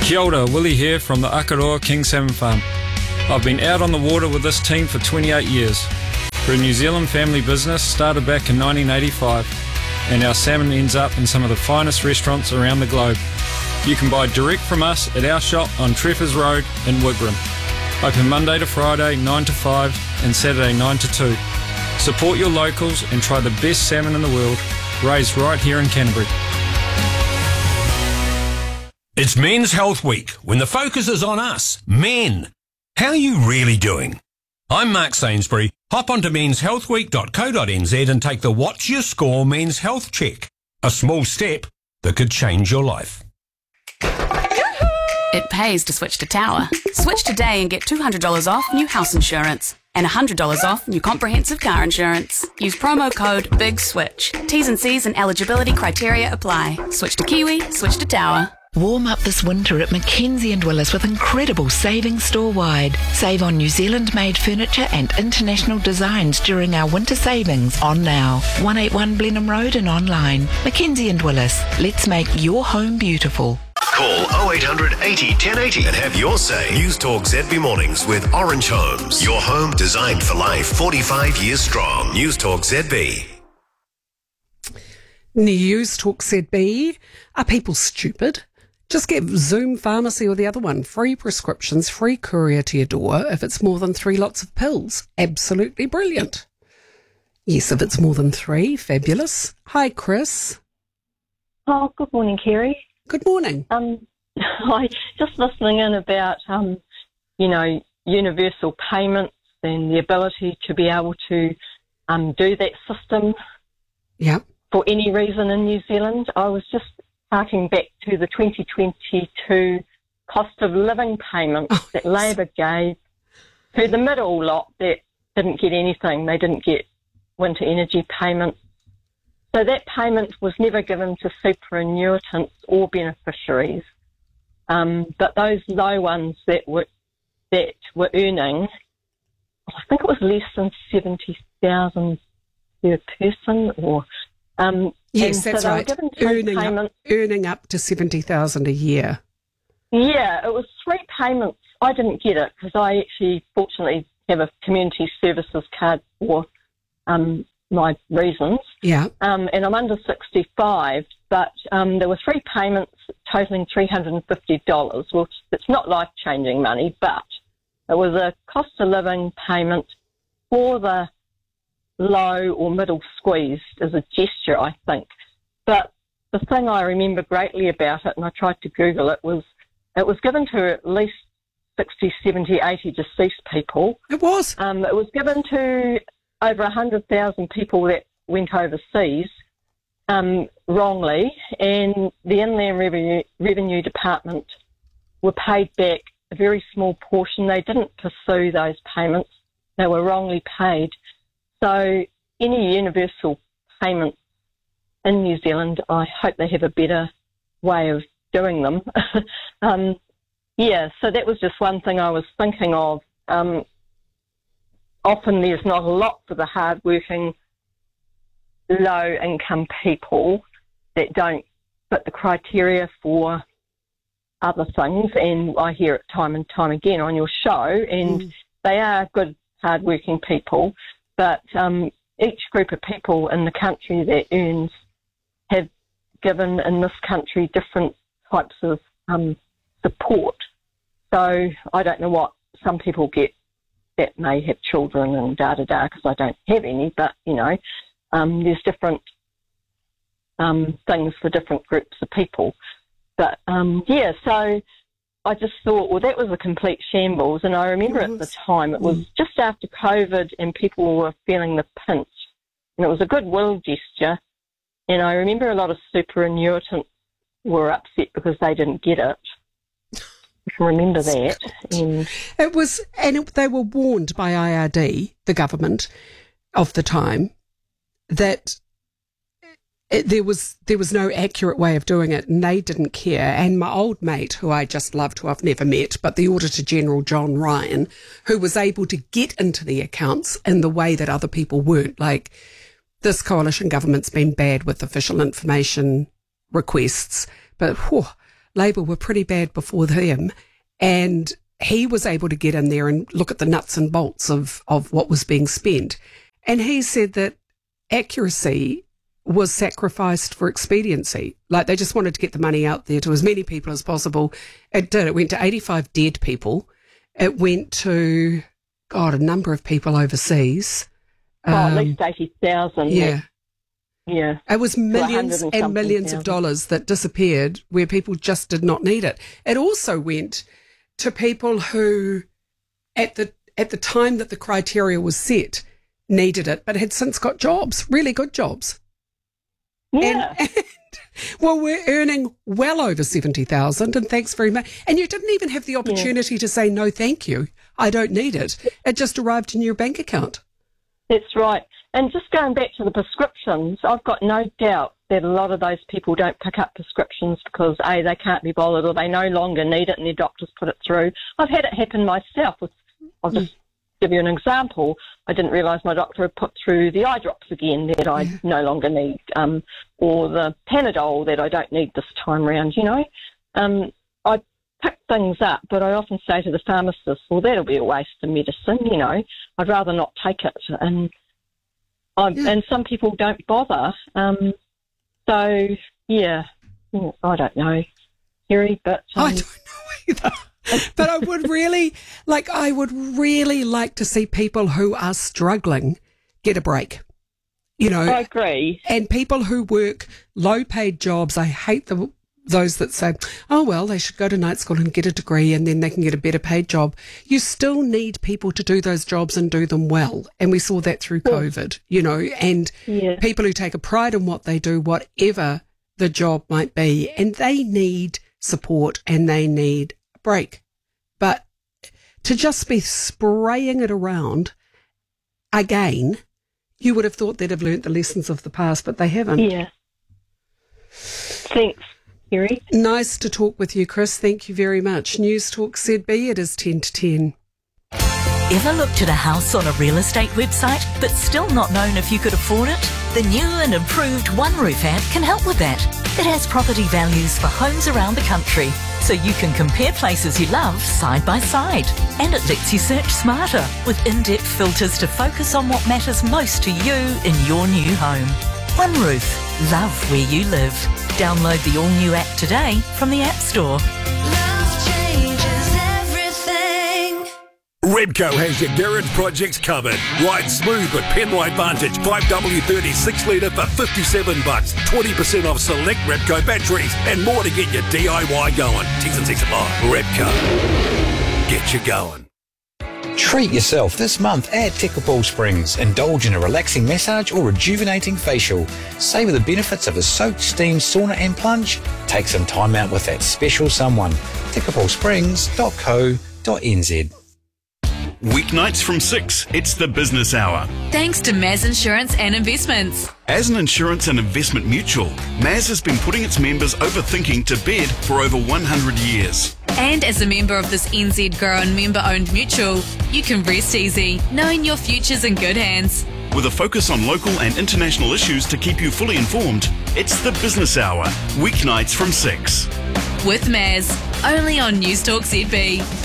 Kia ora, Willie here from the Akaroa King Salmon Farm. I've been out on the water with this team for 28 years. We're a New Zealand family business started back in 1985, and our salmon ends up in some of the finest restaurants around the globe. You can buy direct from us at our shop on Treffers Road in Wigram. Open Monday to Friday 9 to 5 and Saturday 9 to 2. Support your locals and try the best salmon in the world, raised right here in Canterbury. It's Men's Health Week, when the focus is on us, men. How are you really doing? I'm Mark Sainsbury. Hop onto menshealthweek.co.nz and take the What's Your Score Men's Health Check. A small step that could change your life. It pays to switch to Tower. Switch today and get $200 off new house insurance and $100 off new comprehensive car insurance. Use promo code BIGSWITCH. T's and C's and eligibility criteria apply. Switch to Kiwi, switch to Tower. Warm up this winter at Mackenzie & Willis with incredible savings store-wide. Save on New Zealand-made furniture and international designs during our winter savings on now. 181 Blenheim Road and online. Mackenzie & Willis. Let's make your home beautiful. Call 0800 80 1080 and have your say. News Talk ZB Mornings with Orange Homes. Your home designed for life, 45 years strong. News Talk ZB. News Talk ZB. Are people stupid? Just get Zoom Pharmacy or the other one. Free prescriptions, free courier to your door if it's more than 3 lots of pills. Absolutely brilliant. Yes, if it's more than 3, fabulous. Hi, Chris. Oh, good morning, Kerry. Good morning. I just listening in about, universal payments and the ability to be able to do that system for any reason in New Zealand. I was just harking back to the 2022 cost of living payments that Labor gave to the middle lot that didn't get anything. They didn't get winter energy payments. So that payment was never given to superannuitants or beneficiaries. But those low ones that were earning, I think it was less than 70,000 per person, or yes, that's so right. Earning up to 70,000 a year. Yeah, it was 3 payments. I didn't get it because I actually, fortunately, have a community services card for my reasons. Yeah. And I'm under 65, but there were 3 payments totaling $350. Well, it's not life-changing money, but it was a cost of living payment for the low or middle squeezed as a gesture, I think. But the thing I remember greatly about it, and I tried to Google it, was given to at least 60, 70, 80 deceased people. It was? It was given to over 100,000 people that went overseas wrongly, and the Inland Revenue Department were paid back a very small portion. They didn't pursue those payments. They were wrongly paid. So any universal payment in New Zealand, I hope they have a better way of doing them. So that was just one thing I was thinking of. Often there's not a lot for the hard-working, low-income people that don't fit the criteria for other things, and I hear it time and time again on your show, and they are good, hard-working people, but each group of people in the country that earns have given in this country different types of support. So I don't know what some people get that may have children and da-da-da, because I don't have any, but, there's different things for different groups of people. But, so I just thought, well, that was a complete shambles. And I remember at the time, it was just after COVID and people were feeling the pinch. And it was a goodwill gesture. And I remember a lot of superannuitants were upset because they didn't get it. I can remember that. And they were warned by IRD, the government of the time, that there was no accurate way of doing it, and they didn't care. And my old mate, who I just loved, who I've never met, but the Auditor General, John Ryan, who was able to get into the accounts in the way that other people weren't. Like, this coalition government's been bad with official information requests, but Labour were pretty bad before him, and he was able to get in there and look at the nuts and bolts of what was being spent. And he said that accuracy was sacrificed for expediency. Like, they just wanted to get the money out there to as many people as possible. It did. It went to 85 dead people. It went to, a number of people overseas. At least 80,000. Yeah. Yeah. It was millions and millions of dollars that disappeared where people just did not need it. It also went to people who, at the time that the criteria was set, needed it, but had since got jobs, really good jobs. Yeah. And we're earning well over 70,000, and thanks very much. And you didn't even have the opportunity to say, no, thank you, I don't need it. It just arrived in your bank account. That's right. And just going back to the prescriptions, I've got no doubt that a lot of those people don't pick up prescriptions because, A, they can't be bothered, or they no longer need it and their doctors put it through. I've had it happen myself. I'll just give you an example. I didn't realise my doctor had put through the eye drops again that I no longer need, or the Panadol that I don't need this time round, I pick things up, but I often say to the pharmacist, well, that'll be a waste of medicine, I'd rather not take it. And some people don't bother. I don't know, Kerry, but... I don't know either. But I would really like to see people who are struggling get a break. I agree. And people who work low-paid jobs, I hate those that say, oh, well, they should go to night school and get a degree and then they can get a better paid job. You still need people to do those jobs and do them well. And we saw that through COVID, and people who take a pride in what they do, whatever the job might be, and they need support and they need a break. But to just be spraying it around again, you would have thought they'd have learnt the lessons of the past, but they haven't. Yeah. Thanks, Kerry. Nice to talk with you, Chris. Thank you very much. News Talk ZB, it is 10 to 10. Ever looked at a house on a real estate website but still not known if you could afford it? The new and improved OneRoof app can help with that. It has property values for homes around the country, so you can compare places you love side by side. And it lets you search smarter with in-depth filters to focus on what matters most to you in your new home. OneRoof. Love where you live. Download the all-new app today from the App Store. Redco has your garage projects covered. Ride smooth with Penwide Vantage 5W30 6 litre for $57. 20% off select Redco batteries and more to get your DIY going. T's and C's apply. Redco. Get you going. Treat yourself this month at Tekapō Springs. Indulge in a relaxing massage or rejuvenating facial. Savour the benefits of a soak, steam, sauna and plunge. Take some time out with that special someone. tekapōsprings.co.nz. Weeknights from 6, it's the Business Hour. Thanks to Maz Insurance and Investments. As an insurance and investment mutual, Maz has been putting its members over thinking to bed for over 100 years. And as a member of this NZ grown member-owned mutual, you can rest easy, knowing your future's in good hands. With a focus on local and international issues to keep you fully informed, it's the Business Hour, weeknights from 6. With Maz, only on News Talk ZB.